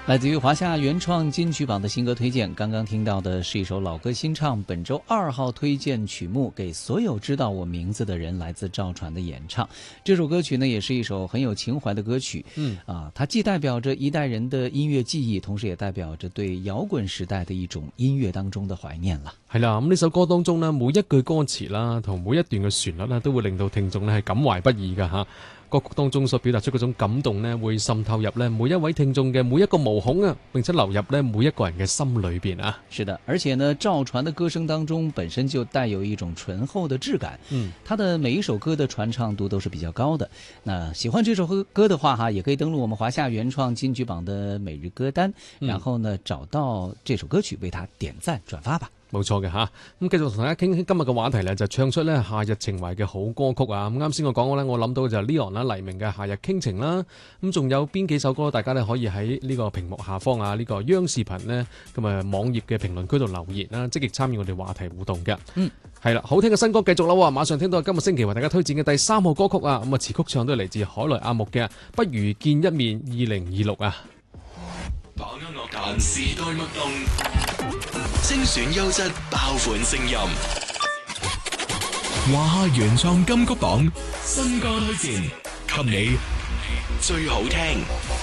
来自于华夏原创金曲榜的新歌推荐，刚刚听到的是一首老歌新唱，本周2号推荐曲目《给所有知道我名字的人》，来自赵传的演唱。这首歌曲呢，也是一首很有情怀的歌曲。它既代表着一代人的音樂記憶，同時也代表着對搖滾時代的一種音樂當中的懷念啦。 係啦，咁呢首歌當中呢，每一句歌詞啦，同每一段嘅旋律啦，都會令到聽眾呢係感懷不已㗎嚇。歌曲當中所表達出嗰種感動呢，會滲透入呢每一位聽眾嘅每一個毛孔啊，並且流入呢每一個人嘅心裏邊啊。 是的，而且呢，趙傳的歌聲當中本身就帶有一種醇厚的質感。他的每一首歌的傳唱度都是比較高的。那喜歡這首歌的話哈，也可以登錄我們華夏原創金曲榜的每日歌單，然後呢找到這首歌曲，為他點讚轉發吧。 冇錯嘅嚇，咁繼續同大家傾今日嘅話題咧，就唱出咧夏日情懷嘅好歌曲啊！咁啱先我講過咧，我諗到嘅就係 Leon 啦、黎明嘅《夏日傾情》啦，咁仲有邊幾首歌大家咧可以喺呢個屏幕下方啊，呢個央視頻呢，咁啊網頁嘅評論區度留言啦，積極參與我哋話題互動嘅。係啦，好聽嘅新歌繼續啦喎，馬上聽到今個星期為大家推薦嘅第3號歌曲啊，咁啊詞曲唱都係嚟自海萊阿木嘅《不如見一面2026》啊！ 把握樂壇時代脈動，精選優質爆款聲音。華夏原創金曲榜新歌推薦，給你最好聽。